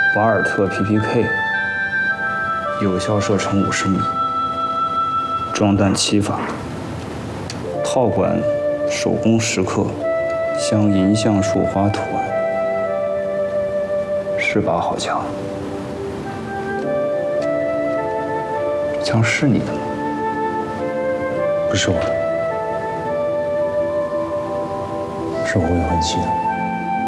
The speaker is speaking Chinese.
瓦尔特 PPK， 有效射程50米，装弹7发，套管手工蚀刻，镶银橡树花图案，是把好枪。这枪是你的吗？ 不是我的，是我未婚妻的。